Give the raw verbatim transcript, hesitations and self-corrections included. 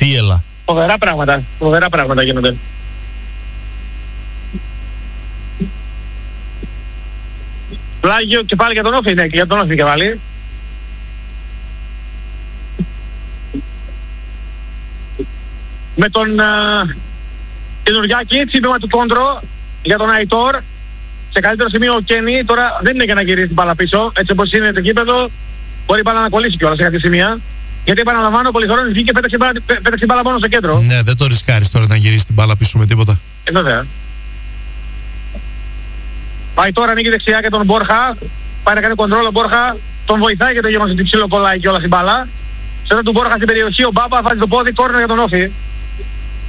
θύελα. Φοβερά πράγματα, φοβερά πράγματα γίνονται. Πλάγιο και πάλι για τον Όφη, ναι, και για τον Όφη και πάλι. Με τον Καινουριάκη, τσίπημα του κόντρο για τον Αϊτόρ. Σε καλύτερο σημείο ο Κένι, τώρα δεν είναι για να γυρίσει την μπάλα πίσω, έτσι όπως είναι το γήπεδο, μπορεί πάλι να κολλήσει κιόλας σε κάποια σημεία. Γιατί επαναλαμβάνω, ο Πολυθρόνης βγήκε και πέταξε, πέταξε την μπάλα μόνο στο κέντρο. Ναι, δεν το ρισκάρεις τώρα να γυρίσει την μπάλα πίσω με τίποτα. Ε, βέβαια. Πάει τώρα ανοίγει δεξιά και τον Μπόρχα, πάει να κάνει κοντρόλ ο Μπόρχα, τον βοηθάει και το γεγονός ότι ψηλό κολλάει κιόλας την μπάλα. Σε του Μπόρχα στην περιοχή, ο Μπάμπα βάζει το πόδι, κόρνερ για τον Όφη.